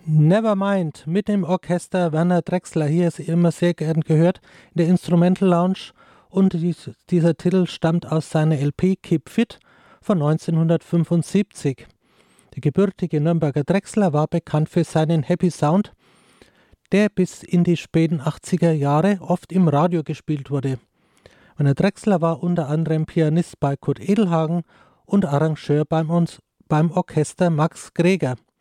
Nevermind mit dem Orchester Werner Drexler. Hier ist immer sehr gern gehört in der Instrumental Lounge. Und dieser Titel stammt aus seiner LP Keep Fit von 1975. Der gebürtige Nürnberger Drexler war bekannt für seinen Happy Sound, der bis in die späten 80er Jahre oft im Radio gespielt wurde. Werner Drexler war unter anderem Pianist bei Kurt Edelhagen und Arrangeur beim Orchester Max Greger.